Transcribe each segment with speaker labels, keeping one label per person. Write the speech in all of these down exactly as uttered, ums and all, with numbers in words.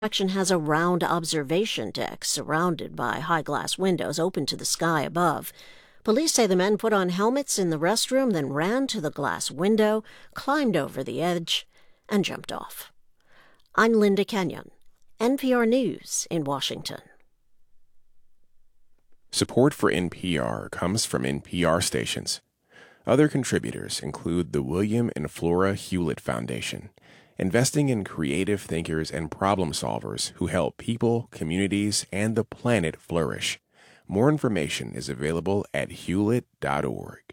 Speaker 1: section has a round observation deck surrounded by high glass windows open to the sky above. Police say the men put on helmets in the restroom, then ran to the glass window, climbed over the edge, and jumped off. I'm Linda Kenyon, N P R News in Washington.
Speaker 2: Support for N P R comes from N P R stations. Other contributors include the William and Flora Hewlett Foundation, investing in creative thinkers and problem solvers who help people, communities, and the planet flourish. More information is available at hewlett dot org.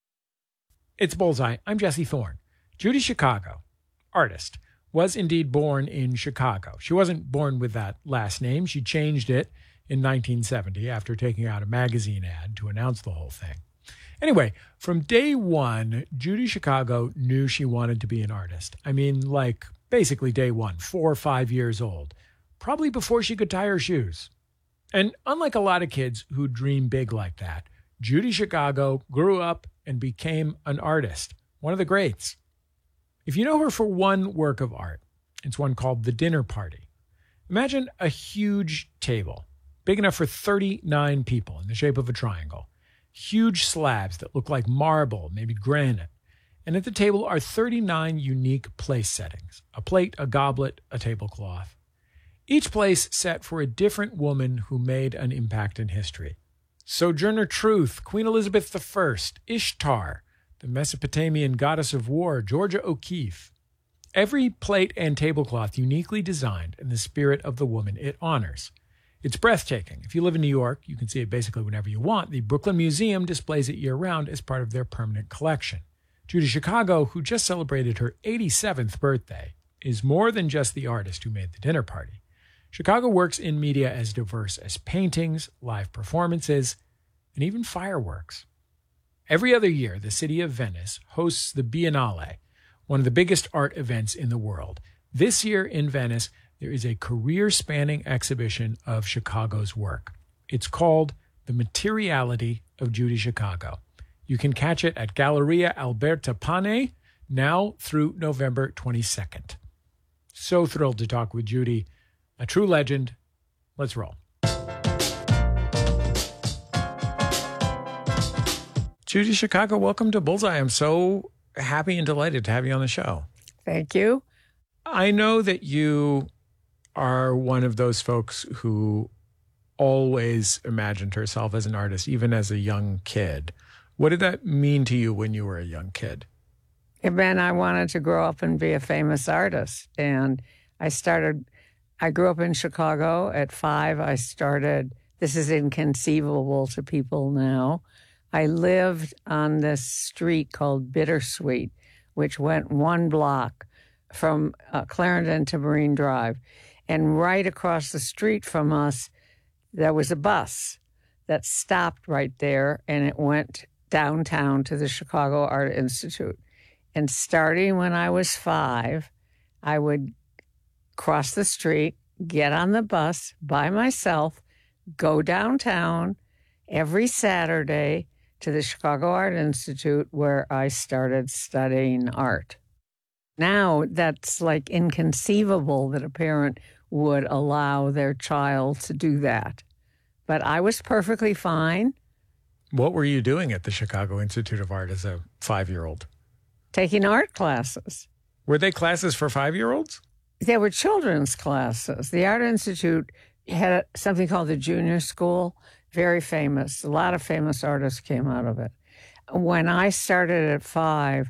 Speaker 3: It's Bullseye. I'm Jesse Thorne. Judy Chicago, artist, was indeed born in Chicago. She wasn't born with that last name. She changed it in nineteen seventy after taking out a magazine ad to announce the whole thing. Anyway, from day one, Judy Chicago knew she wanted to be an artist. I mean, like, basically day one, four or five years old, probably before she could tie her shoes. And unlike a lot of kids who dream big like that, Judy Chicago grew up and became an artist, one of the greats. If you know her for one work of art, it's one called The Dinner Party. Imagine a huge table, big enough for thirty-nine people in the shape of a triangle. Huge slabs that look like marble, maybe granite. And at the table are thirty-nine unique place settings, a plate, a goblet, a tablecloth. Each place set for a different woman who made an impact in history. Sojourner Truth, Queen Elizabeth the First, Ishtar, the Mesopotamian goddess of war, Georgia O'Keeffe. Every plate and tablecloth uniquely designed in the spirit of the woman it honors. It's breathtaking. If you live in New York, you can see it basically whenever you want. The Brooklyn Museum displays it year-round as part of their permanent collection. Judy Chicago, who just celebrated her eighty-seventh birthday, is more than just the artist who made The Dinner Party. Chicago works in media as diverse as paintings, live performances, and even fireworks. Every other year, the city of Venice hosts the Biennale, one of the biggest art events in the world. This year in Venice, there is a career-spanning exhibition of Chicago's work. It's called The Materiality of Judy Chicago. You can catch it at Galleria Alberta Pane now through November twenty-second. So thrilled to talk with Judy, a true legend. Let's roll. Judy Chicago, welcome to Bullseye. I'm so happy and delighted to have you on the show.
Speaker 4: Thank you.
Speaker 3: I know that you are one of those folks who always imagined herself as an artist, even as a young kid. What did that mean to you when you were a young kid?
Speaker 4: It meant I wanted to grow up and be a famous artist. And I started, I grew up in Chicago. At five, I started, this is inconceivable to people now. I lived on this street called Bittersweet, which went one block from uh, Clarendon to Marine Drive. And right across the street from us, there was a bus that stopped right there, and it went downtown to the Chicago Art Institute. And starting when I was five, I would cross the street, get on the bus by myself, go downtown every Saturday to the Chicago Art Institute, where I started studying art. Now, that's like inconceivable that a parent would allow their child to do that. But I was perfectly fine.
Speaker 3: What were you doing at the Chicago Institute of Art as a five-year-old?
Speaker 4: Taking art classes.
Speaker 3: Were they classes for five-year-olds?
Speaker 4: They were children's classes. The Art Institute had something called the Junior School, very famous. A lot of famous artists came out of it. When I started at five,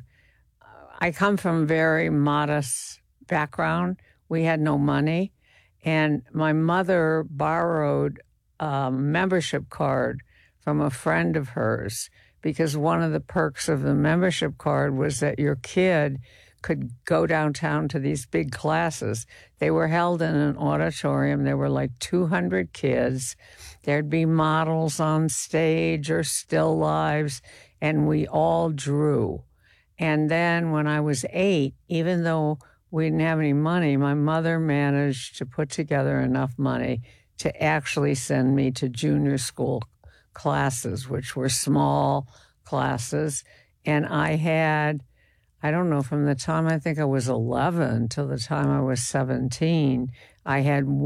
Speaker 4: I come from a very modest background. We had no money. And my mother borrowed a membership card from a friend of hers because one of the perks of the membership card was that your kid could go downtown to these big classes. They were held in an auditorium. There were like two hundred kids. There'd be models on stage or still lives, and we all drew. And then when I was eight, even though we didn't have any money, my mother managed to put together enough money to actually send me to junior school classes, which were small classes. And I had, I don't know, from the time I think I was eleven till the time I was seventeen, I had